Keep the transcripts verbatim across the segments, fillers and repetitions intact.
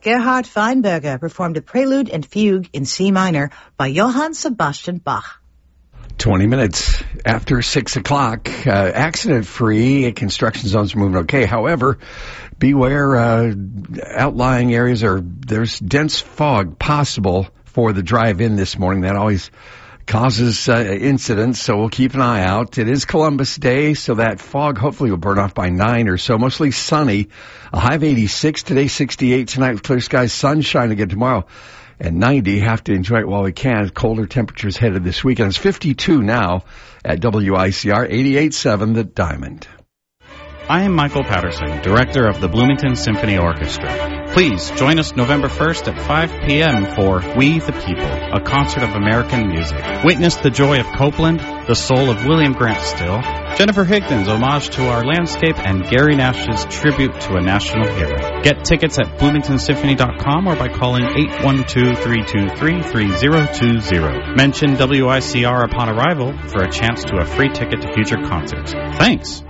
Gerhard Feinberger performed a prelude and fugue in C minor by Johann Sebastian Bach. twenty minutes after six o'clock, uh, accident-free, construction zones are moving okay. However, beware uh, outlying areas, or there's dense fog possible for the drive-in this morning. That always causes uh, incidents, so we'll keep an eye out. It is Columbus Day, so that fog hopefully will burn off by nine or so. Mostly sunny. A high of eighty-six today, sixty-eight tonight with clear skies, sunshine again tomorrow. And ninety, have to enjoy it while we can. Colder temperatures headed this weekend. It's fifty-two now at W I C R eighty-eight point seven The Diamond. I am Michael Patterson, director of the Bloomington Symphony Orchestra. Please join us November first at five p.m. for We the People, a concert of American music. Witness the joy of Copeland, the soul of William Grant Still, Jennifer Higdon's homage to our landscape, and Gary Nash's tribute to a national hero. Get tickets at bloomington symphony dot com or by calling eight one two, three two three, three zero two zero. Mention W I C R upon arrival for a chance to a free ticket to future concerts. Thanks!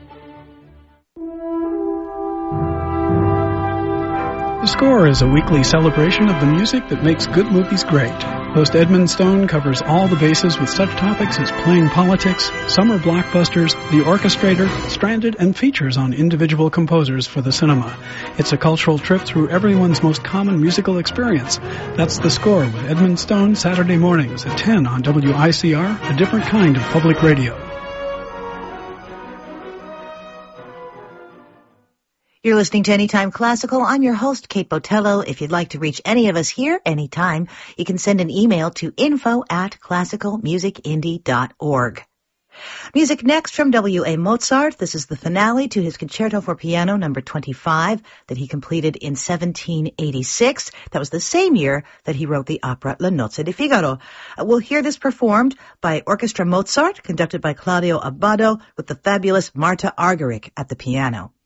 The Score is a weekly celebration of the music that makes good movies great. Host Edmund Stone covers all the bases with such topics as playing politics, summer blockbusters, The Orchestrator, Stranded, and features on individual composers for the cinema. It's a cultural trip through everyone's most common musical experience. That's The Score with Edmund Stone, Saturday mornings at ten on W I C R, a different kind of public radio. You're listening to Anytime Classical. I'm your host, Kate Botello. If you'd like to reach any of us here anytime, you can send an email to info at classical music indie dot org. Music next from W A. Mozart. This is the finale to his Concerto for Piano number twenty-five that he completed in seventeen eighty-six. That was the same year that he wrote the opera Le Nozze di Figaro. Uh, we'll hear this performed by Orchestra Mozart, conducted by Claudio Abbado, with the fabulous Marta Argerich at the piano.